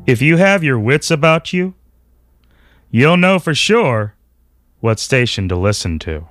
If you have your wits about you, you'll know for sure what station to listen to.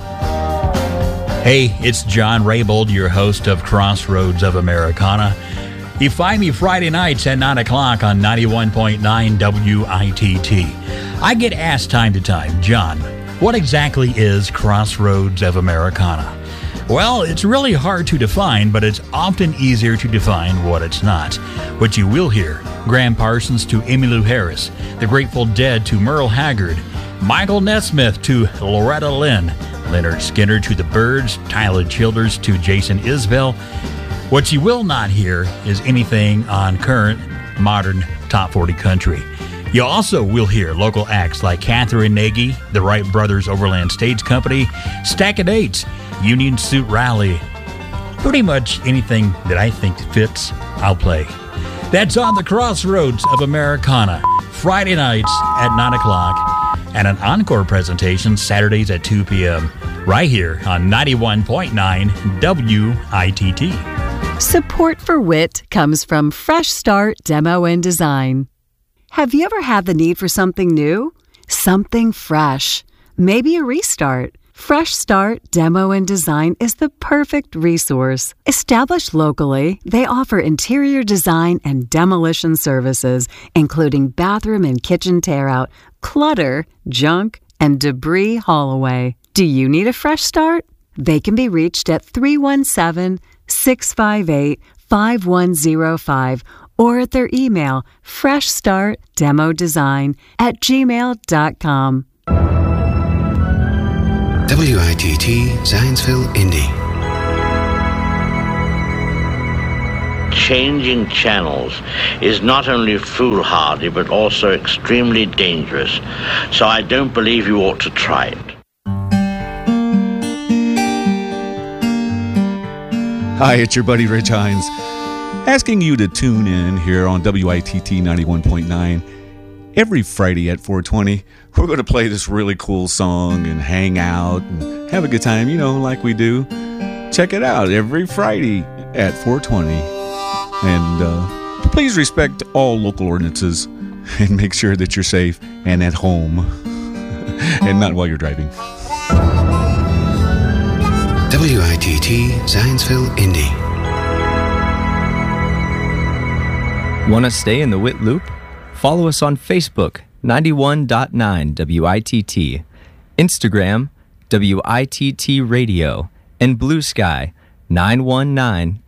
Hey, it's John Raybould, your host of Crossroads of Americana. You find me Friday nights at 9 o'clock on 91.9 WITT. I get asked time to time, John, what exactly is Crossroads of Americana? Well, it's really hard to define, but it's often easier to define what it's not. What you will hear, Graham Parsons to Emmylou Harris, The Grateful Dead to Merle Haggard, Michael Nesmith to Loretta Lynn, Leonard Skinner to The Byrds, Tyler Childers to Jason Isbell. What you will not hear is anything on current, modern Top 40 country. You also will hear local acts like Catherine Nagy, the Wright Brothers Overland Stage Company, Stack of Eights, Union Suit Rally. Pretty much anything that I think fits, I'll play. That's on the Crossroads of Americana, Friday nights at 9 o'clock, and an encore presentation Saturdays at 2 p.m., right here on 91.9 WITT. Support for WIT comes from Fresh Start Demo and Design. Have you ever had the need for something new? Something fresh? Maybe a restart? Fresh Start Demo and Design is the perfect resource. Established locally, they offer interior design and demolition services, including bathroom and kitchen tear-out, clutter, junk, and debris haul-away. Do you need a fresh start? They can be reached at 317-658-5105 or at their email, freshstartdemodesign@gmail.com. WITT Zionsville, Indy. Changing channels is not only foolhardy but also extremely dangerous, so I don't believe you ought to try it. Hi, it's your buddy Rich Hines, asking you to tune in here on WITT 91.9 every Friday at 4:20. We're going to play this really cool song and hang out and have a good time, like we do. Check it out every Friday at 4:20. And please respect all local ordinances and make sure that you're safe and at home and not while you're driving. WITT Zionsville, Indy. Want to stay in the WIT loop? Follow us on Facebook, 91.9 WITT, Instagram, WITT Radio, and Blue Sky, 919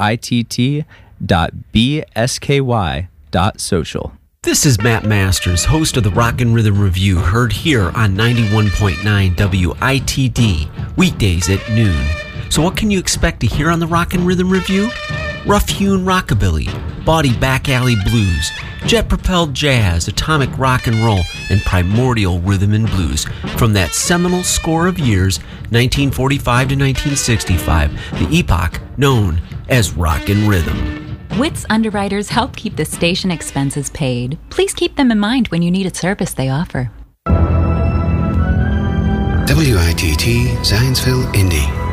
WITT.bsky.social. This is Matt Masters, host of the Rock and Rhythm Review, heard here on 91.9 WITD, weekdays at noon. So what can you expect to hear on the Rock and Rhythm Review? Rough-hewn rockabilly, bawdy back alley blues, jet-propelled jazz, atomic rock and roll, and primordial rhythm and blues from that seminal score of years, 1945 to 1965, the epoch known as Rock and Rhythm. WIT's underwriters help keep the station expenses paid. Please keep them in mind when you need a service they offer. WITT Zionsville, Indy.